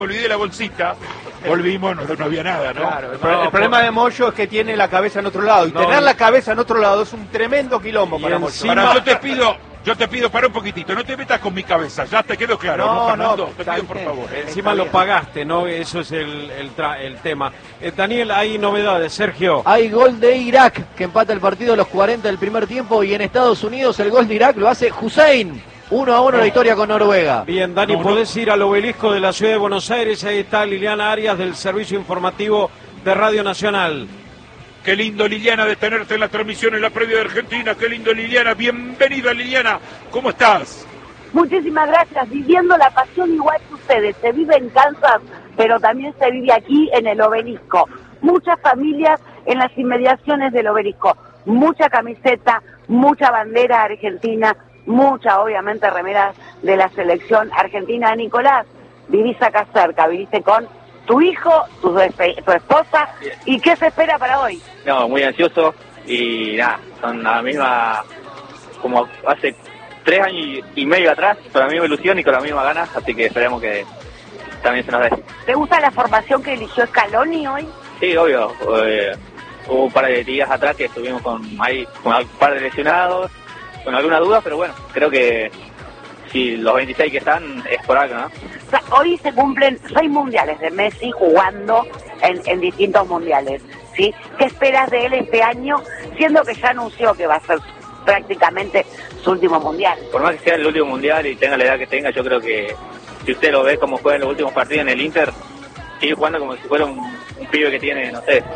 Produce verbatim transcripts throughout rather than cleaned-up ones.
olvidé la bolsita, volvimos, no, no había nada, ¿no? Claro, el, pro- el problema de Moyo es que tiene la cabeza en otro lado, y No, tener y- la cabeza en otro lado es un tremendo quilombo Y para Moyo. encima- Para, yo te pido, yo te pido, para un poquitito, no te metas con mi cabeza, ya te quedó claro, No, ¿no, Fernando? no, te está pido por bien. favor. Encima Está lo bien. pagaste, ¿no? Eso es el, el, tra- el tema. Eh, Daniel, hay novedades. Sergio. Hay gol de Irak que empata el partido a los cuarenta del primer tiempo, y en Estados Unidos el gol de Irak lo hace Hussein. uno a uno la historia con Noruega. Bien, Dani, No, no. podés ir al obelisco de la ciudad de Buenos Aires. Ahí está Liliana Arias del Servicio Informativo de Radio Nacional. Qué lindo, Liliana, de tenerte en la transmisión en la previa de Argentina. Qué lindo, Liliana. Bienvenida, Liliana. ¿Cómo estás? Muchísimas gracias. Viviendo la pasión igual que ustedes. Se vive en Kansas, pero también se vive aquí en el obelisco. Muchas familias en las inmediaciones del obelisco. Mucha camiseta, mucha bandera argentina, mucha, obviamente, remeras de la selección argentina. Nicolás, vivís acá cerca, viviste con tu hijo, tu, tu esposa. ¿Y qué se espera para hoy? No, muy ansioso y nada, son la misma, como hace tres años y medio atrás, con la misma ilusión y con las mismas ganas, así que esperemos que también se nos dé. ¿Te gusta la formación que eligió Scaloni hoy? Sí, obvio, eh, hubo un par de días atrás que estuvimos con, ahí, con un par de lesionados, con alguna duda, pero bueno, creo que si los veintiséis que están es por algo, ¿no? O sea, hoy se cumplen seis mundiales de Messi jugando en, en distintos mundiales, ¿sí? ¿Qué esperas de él este año, siendo que ya anunció que va a ser prácticamente su último mundial? Por más que sea el último mundial y tenga la edad que tenga, yo creo que si usted lo ve como juega en los últimos partidos en el Inter, sigue jugando como si fuera un, un pibe que tiene, no sé,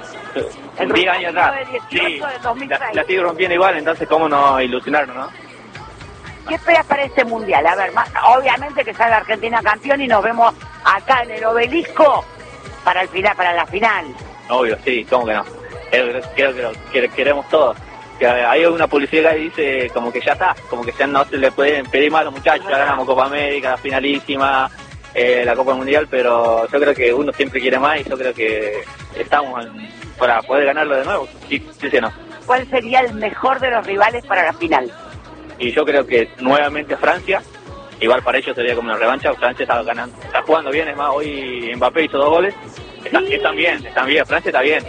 El diez años atrás. de dieciocho de dos mil seis. la, la sigue rompiendo igual, entonces cómo no ilusionarnos, ¿no? ¿Qué esperas para este mundial? A ver, más, obviamente que salga Argentina campeón y nos vemos acá en el obelisco para el final, para la final. Obvio, sí, cómo que no. Creo, creo que lo que queremos todos. Que hay una publicidad que dice como que ya está, como que ya no se le pueden pedir más a los muchachos, ya ganamos Copa América, la finalísima, eh, la Copa Mundial, pero yo creo que uno siempre quiere más y yo creo que estamos en- para poder ganarlo de nuevo, sí, sí, sí, no. ¿Cuál sería el mejor de los rivales para la final? Y yo creo que nuevamente Francia, igual para ellos sería como una revancha. Francia está ganando, está jugando bien, es más, hoy Mbappé hizo dos goles, está, Sí. están bien, están bien, Francia está bien.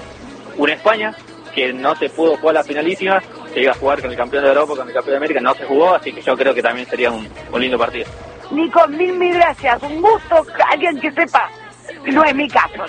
Una España que no se pudo jugar la finalísima, se iba a jugar con el campeón de Europa, con el campeón de América, no se jugó, así que yo creo que también sería un, un lindo partido. Nico, mil, mil gracias. Un gusto, alguien que sepa. No es mi caso.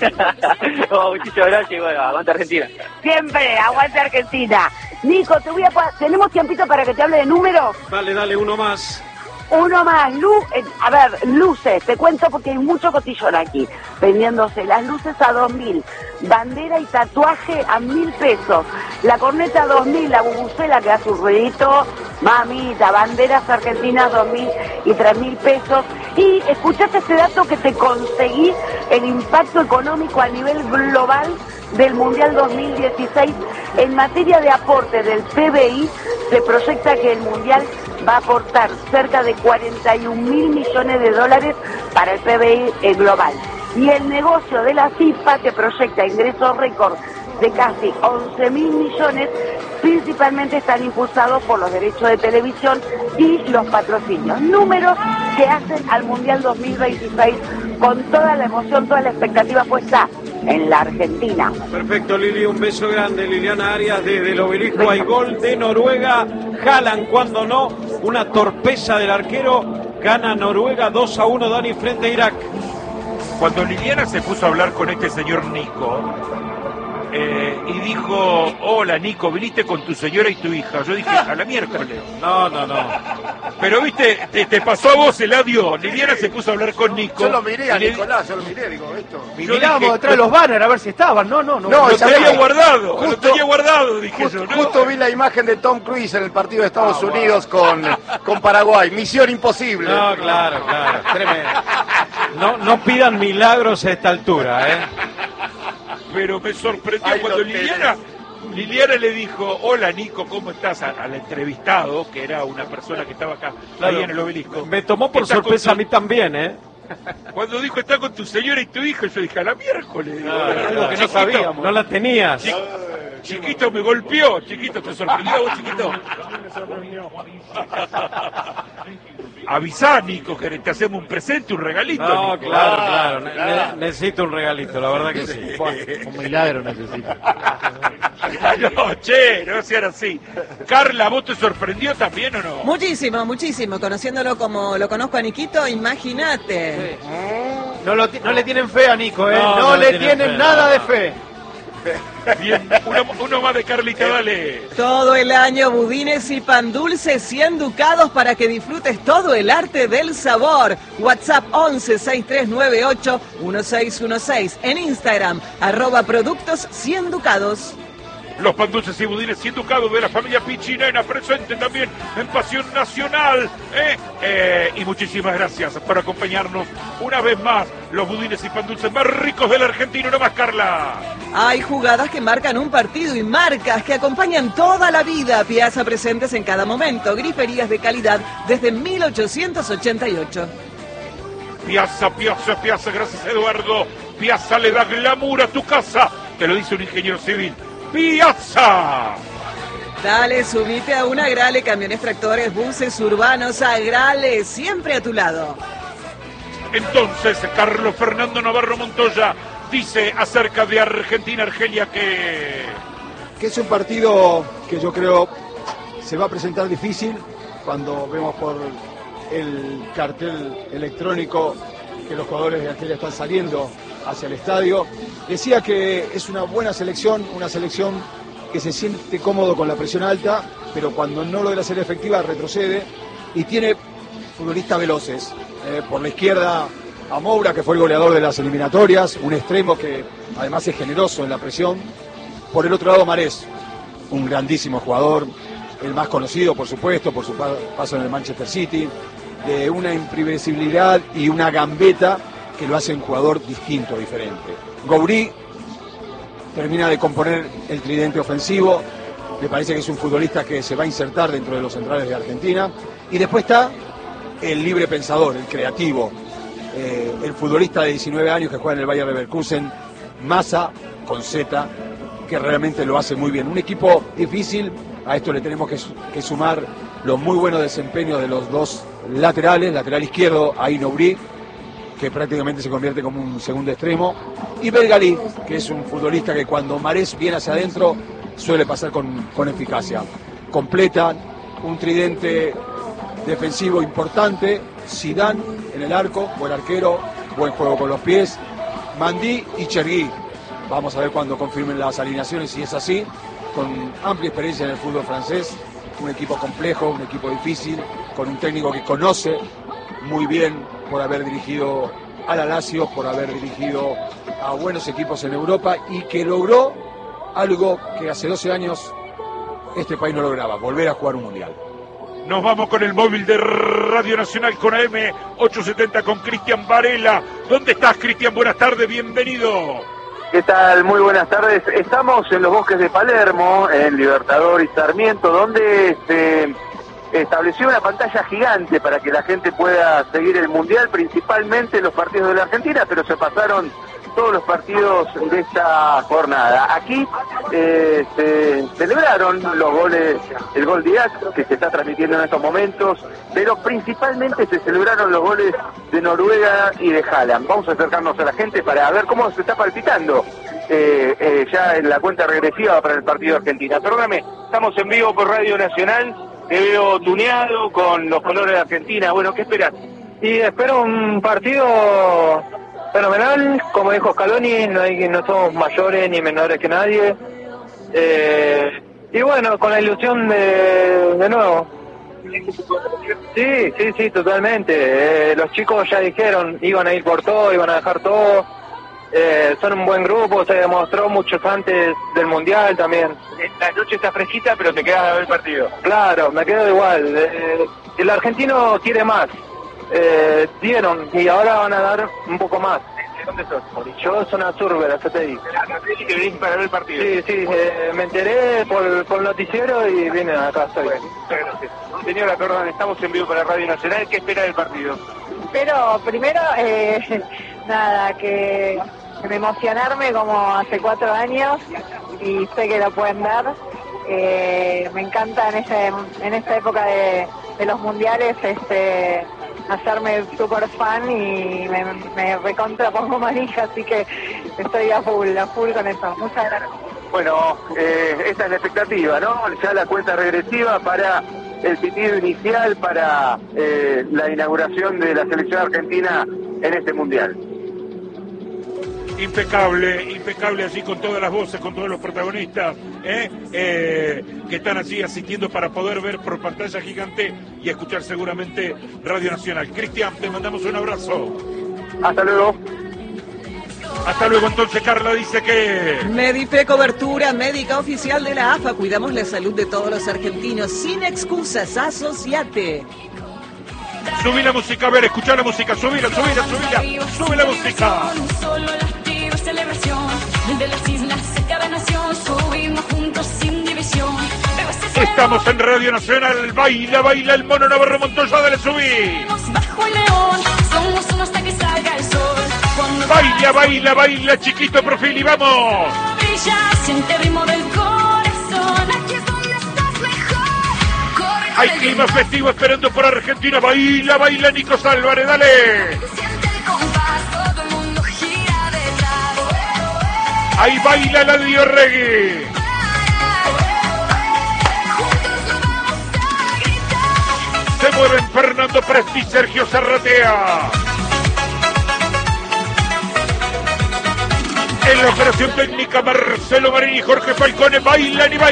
No, muchísimas gracias y bueno, aguanta Argentina. Siempre, aguante Argentina. Nico, te voy a pa- ¿tenemos tiempito para que te hable de números? Dale, dale, uno más. Uno más, luz, eh, a ver, luces, te cuento porque hay mucho cotillón aquí, vendiéndose las luces a dos mil, bandera y tatuaje a mil pesos, la corneta a dos mil, la bubucela que hace un ruidito, mamita, banderas argentinas dos mil y tres mil pesos, y escuchaste este dato que te conseguí, el impacto económico a nivel global del Mundial dos mil dieciséis, en materia de aporte del P B I, se proyecta que el Mundial va a aportar cerca de cuarenta y un mil millones de dólares para el P B I eh, global. Y el negocio de la FIFA que proyecta ingresos récord de casi once mil millones, principalmente están impulsados por los derechos de televisión y los patrocinios. Números que hacen al Mundial dos mil veintiséis con toda la emoción, toda la expectativa puesta en la Argentina. Perfecto, Lili, un beso grande. Liliana Arias desde el obelisco. Hay gol de Noruega. Jalan cuando no. Una torpeza del arquero. Gana Noruega dos a uno, Dani, frente a Irak. Cuando Liliana se puso a hablar con este señor Nico, eh, y dijo, hola Nico, viniste con tu señora y tu hija. Yo dije, a la miércoles. No, no, no. Pero viste, te, te pasó a vos el audio. Liliana se puso a hablar con Nico. Yo lo miré a y le- Nicolás, yo lo miré, digo, esto. Yo Mirábamos dije, detrás de los banners a ver si estaban, no, no, no. Lo ya tenía veo. guardado, lo Justo- tenía guardado, dije Justo, yo. ¿no? justo vi la imagen de Tom Cruise en el partido de Estados Unidos con, con Paraguay. Misión imposible. No, claro, claro. Tremendo. No, no pidan milagros a esta altura, ¿eh? Pero me sorprendió Ahí cuando lo Liliana, Liliana le dijo, hola Nico, ¿cómo estás? A- al entrevistado, que era una persona que estaba acá, Claro. ahí en el obelisco. Me tomó por Está con sorpresa tu- a mí también, ¿eh? Cuando dijo, está con tu señora y tu hija, yo dije, a la miércoles. digo, Algo que no chiquito, sabíamos. No la tenías. chi- Chiquito me golpeó, chiquito, ¿te sorprendió a vos, chiquito? avisá, Nico, que te hacemos un presente, un regalito. No, Nico. claro, Ah, claro. Ne- claro. ne- necesito un regalito, la verdad que sí. Bueno, un milagro necesito. No, che, no sean así. Carla, ¿vos te sorprendió también o no? Muchísimo, muchísimo. Conociéndolo como lo conozco a Niquito, imagínate. No, lo ti- no le tienen fe a Nico, ¿eh? No, No, no le le tienen tienen fe, nada no. de fe. Bien, uno, uno más de Carlita, dale. Todo el año budines y pan dulce cien ducados para que disfrutes todo el arte del sabor. WhatsApp once sesenta y tres noventa y ocho dieciséis dieciséis. En Instagram, arroba productos cien ducados. Los pan dulces y budines cien ducados de la familia Pichinena, presente también en Pasión Nacional. ¿eh? Eh, y muchísimas gracias por acompañarnos una vez más. Los budines y pan dulces más ricos del argentino, no más, Carla. Hay jugadas que marcan un partido y marcas que acompañan toda la vida. Piazza presentes en cada momento. Griferías de calidad desde mil ochocientos ochenta y ocho. Piazza, Piazza, Piazza, gracias Eduardo. Piazza le da glamour a tu casa. Te lo dice un ingeniero civil. Piazza. Dale, subite a una Grale, camiones, tractores, buses urbanos, a Grale, siempre a tu lado. Entonces, Carlos Fernando Navarro Montoya dice acerca de Argentina-Argelia que... que es un partido que yo creo se va a presentar difícil cuando vemos por el cartel electrónico que los jugadores de Argelia están saliendo hacia el estadio. Decía que es una buena selección, una selección que se siente cómodo con la presión alta, pero cuando no logra ser efectiva retrocede y tiene futbolistas veloces. Eh, por la izquierda a Moura, que fue el goleador de las eliminatorias, un extremo que además es generoso en la presión. Por el otro lado Marés, un grandísimo jugador, el más conocido por supuesto, por su paso en el Manchester City, de una imprevisibilidad y una gambeta que lo hace un jugador distinto, diferente. Goury termina de componer el tridente ofensivo, me parece que es un futbolista que se va a insertar dentro de los centrales de Argentina. Y después está el libre pensador, el creativo, eh, el futbolista de diecinueve años que juega en el Bayer Leverkusen, Massa con Z, que realmente lo hace muy bien. Un equipo difícil, a esto le tenemos que, que sumar los muy buenos desempeños de los dos laterales, lateral izquierdo Aino Bri, que prácticamente se convierte como un segundo extremo, y Belgalí, que es un futbolista que cuando Marés viene hacia adentro suele pasar con, con eficacia. Completa un tridente defensivo importante, Zidane en el arco, buen arquero, buen juego con los pies, Mandí y Chergui. Vamos a ver cuando confirmen las alineaciones si es así, con amplia experiencia en el fútbol francés, un equipo complejo, un equipo difícil, con un técnico que conoce muy bien por haber dirigido a la Lazio, por haber dirigido a buenos equipos en Europa y que logró algo que hace doce años este país no lograba, volver a jugar un mundial. Nos vamos con el móvil de Radio Nacional con A M ochocientos setenta con Cristian Varela. ¿Dónde estás, Cristian? Buenas tardes, bienvenido. ¿Qué tal? Muy buenas tardes. Estamos en los bosques de Palermo, en Libertador y Sarmiento, donde se estableció una pantalla gigante para que la gente pueda seguir el Mundial, principalmente los partidos de la Argentina, pero se pasaron todos los partidos de esta jornada. Aquí eh, se celebraron los goles, el gol de Irak, que se está transmitiendo en estos momentos, pero principalmente se celebraron los goles de Noruega y de Haaland. Vamos a acercarnos a la gente para ver cómo se está palpitando eh, eh, ya en la cuenta regresiva para el partido de Argentina. Perdóname, estamos en vivo por Radio Nacional, te veo tuneado con los colores de Argentina. Bueno, ¿qué esperas? Y espero un partido fenomenal, como dijo Scaloni, no, hay, no somos mayores ni menores que nadie. Eh, y bueno, con la ilusión de, de nuevo. Sí, sí, sí, totalmente. Eh, los chicos ya dijeron, iban a ir por todo, iban a dejar todo. Eh, son un buen grupo, se demostró muchos antes del Mundial también. La noche está fresquita, pero te quedas a ver el partido. Claro, me quedo igual. Eh, el argentino quiere más. Eh, dieron y ahora van a dar un poco más. ¿De dónde sos? Yo soy una Zúrbera, ya te digo. ¿Y que venís para ver el partido? Sí, sí, eh, me enteré por, por el noticiero y vine acá. Estoy. Bueno, muchas gracias. Señora, perdón, estamos en vivo para Radio Nacional. ¿Qué espera del partido? Pero primero, eh, nada, que, que emocionarme como hace cuatro años y sé que lo pueden dar. Eh, me encanta en, ese, en esta época de, de los mundiales, este, hacerme super fan y me, me recontra pongo manija, así que estoy a full, a full con eso. Muchas gracias. Bueno, eh, esta es la expectativa, ¿no? Ya la cuenta regresiva para el pitido inicial para eh, la inauguración de la selección argentina en este mundial. Impecable, impecable así con todas las voces, con todos los protagonistas ¿eh? Eh, que están así asistiendo para poder ver por pantalla gigante y escuchar seguramente Radio Nacional. Cristian, te mandamos un abrazo. Hasta luego. Hasta luego, entonces Carla dice que... Medife, cobertura médica oficial de la A F A. Cuidamos la salud de todos los argentinos. Sin excusas, asociate. Subí la música, a ver, escuchá la música. Subila, subila, subila. Sube la música. Solo latido y celebración. De las islas a cada nación. Subimos juntos sin división. Estamos en Radio Nacional. Baila, baila el mono Navarro Montoya. Dale, subí. Bajo el león. Somos uno hasta que salga el sol. Baila, baila, baila, chiquito perfil y vamos. Brilla, siente el ritmo del corazón. Aquí es donde estás mejor. Corre, hay clima festivo esperando por Argentina. Baila, baila, Nico Álvarez, dale. Siente el compás, todo el mundo gira detrás. Ahí baila la Dio Reggae. Juntos lo vamos a gritar. Se mueven Fernando Presti y Sergio Zarratea. En la operación técnica, Marcelo Marín y Jorge Falcone bailan y bailan.